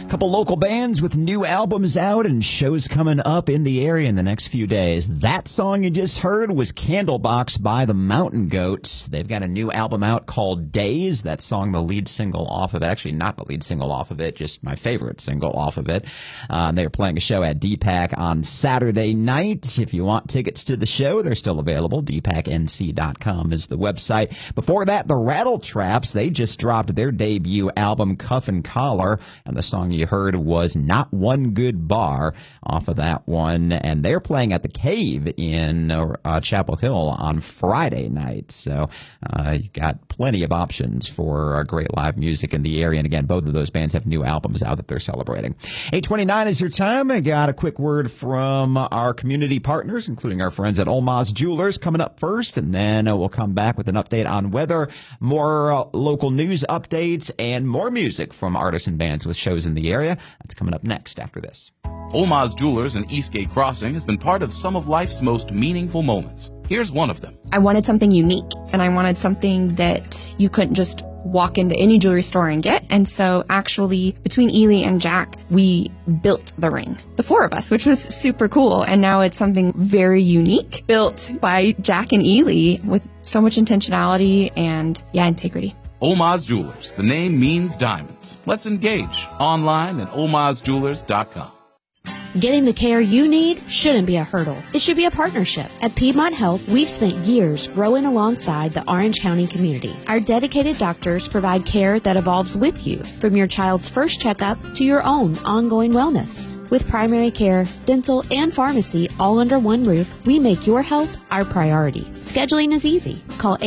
Couple local bands with new albums out and shows coming up in the area in the next few days. That song you just heard was Candlebox by the Mountain Goats. They've got a new album out called Days. That song, the lead single off of it. Actually, not the lead single off of it, just my favorite single off of it. They are playing a show at DPAC on Saturday night. If you want tickets to the show, they're still available. DPACNC.com is the website. Before that, the Rattle Traps, they just dropped their debut album, Cuff and Collar, and the song you heard was Not One Good Bar off of that one, and they're playing at the Cave in Chapel Hill on Friday night. So you got plenty of options for great live music in the area. And again, both of those bands have new albums out that they're celebrating. 8:29 is your time. I got a quick word from our community partners, including our friends at Olmaz Jewelers, coming up first, and then we'll come back with an update on weather, more local news updates, and more music from artists and bands with shows in the area. That's coming up next after this. Olmaz Jewelers in Eastgate Crossing has been part of some of life's most meaningful moments. Here's one of them. I wanted something unique, and I wanted something that you couldn't just walk into any jewelry store and get. And so actually, between Ely and Jack, we built the ring, the four of us, which was super cool. And now it's something very unique, built by Jack and Ely with so much intentionality and, integrity. Olmaz Jewelers. The name means diamonds. Let's engage online at olmazjewelers.com. Getting the care you need shouldn't be a hurdle. It should be a partnership. At Piedmont Health, we've spent years growing alongside the Orange County community. Our dedicated doctors provide care that evolves with you, from your child's first checkup to your own ongoing wellness. With primary care, dental, and pharmacy all under one roof, we make your health our priority. Scheduling is easy. Call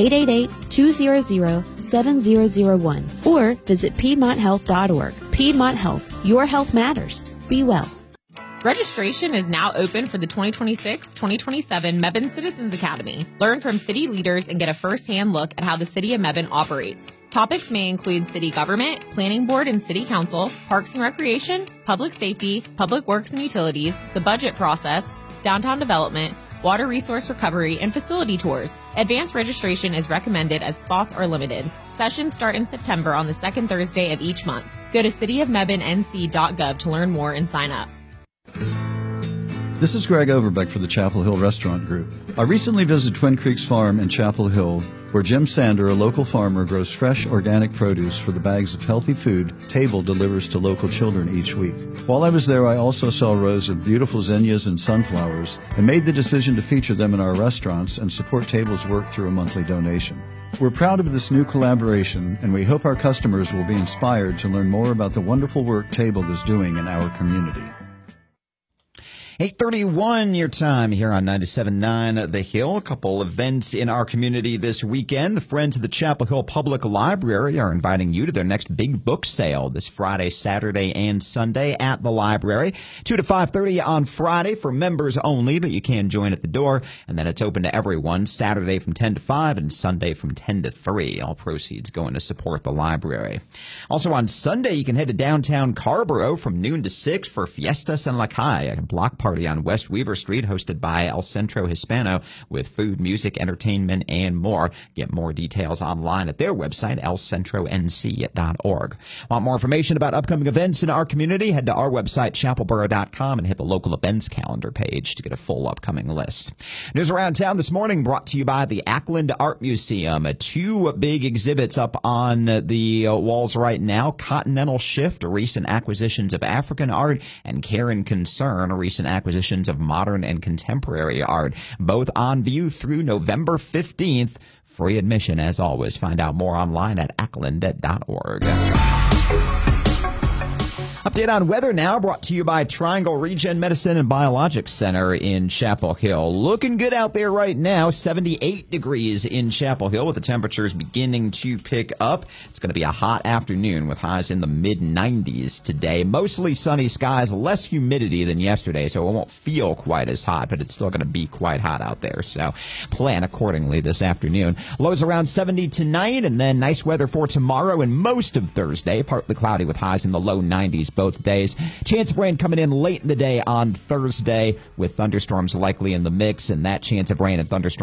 888-200-7001 or visit PiedmontHealth.org. Piedmont Health. Your health matters. Be well. Registration is now open for the 2026-2027 Mebane Citizens Academy. Learn from city leaders and get a first-hand look at how the city of Mebane operates. Topics may include city government, planning board and city council, parks and recreation, public safety, public works and utilities, the budget process, downtown development, water resource recovery, and facility tours. Advanced registration is recommended as spots are limited. Sessions start in September on the second Thursday of each month. Go to cityofmebanenc.gov to learn more and sign up. This is Greg Overbeck for the Chapel Hill Restaurant Group. I recently visited Twin Creeks Farm in Chapel Hill, where Jim Sander, a local farmer, grows fresh organic produce for the bags of healthy food Table delivers to local children each week. While I was there, I also saw rows of beautiful zinnias and sunflowers and made the decision to feature them in our restaurants and support Table's work through a monthly donation. We're proud of this new collaboration, and we hope our customers will be inspired to learn more about the wonderful work Table is doing in our community. 8:31 your time here on 97.9 The Hill. A couple events in our community this weekend. The Friends of the Chapel Hill Public Library are inviting you to their next big book sale this Friday, Saturday, and Sunday at the library. 2 to 5:30 on Friday for members only, but you can join at the door. And then it's open to everyone Saturday from 10 to 5 and Sunday from 10 to 3. All proceeds going to support the library. Also on Sunday, you can head to downtown Carrboro from noon to 6 for Fiestas en la Calle, a block party on West Weaver Street, hosted by El Centro Hispano, with food, music, entertainment, and more. Get more details online at their website, elcentronc.org. Want more information about upcoming events in our community? Head to our website, chapelboro.com, and hit the local events calendar page to get a full upcoming list. News around town this morning brought to you by the Ackland Art Museum. Two big exhibits up on the walls right now. Continental Shift, recent acquisitions of African art, and Care and Concern, recent acquisitions of modern and contemporary art, both on view through November 15th. Free admission, as always. Find out more online at ackland.org. Update on weather now, brought to you by Triangle Regen Medicine and Biologics Center in Chapel Hill. Looking good out there right now. 78 degrees in Chapel Hill, with the temperatures beginning to pick up. It's going to be a hot afternoon with highs in the mid-90s today. Mostly sunny skies, less humidity than yesterday, so it won't feel quite as hot, but it's still going to be quite hot out there. So plan accordingly this afternoon. Lows around 70 tonight, and then nice weather for tomorrow and most of Thursday. Partly cloudy with highs in the low 90s both days. Chance of rain coming in late in the day on Thursday, with thunderstorms likely in the mix, and that chance of rain and thunderstorms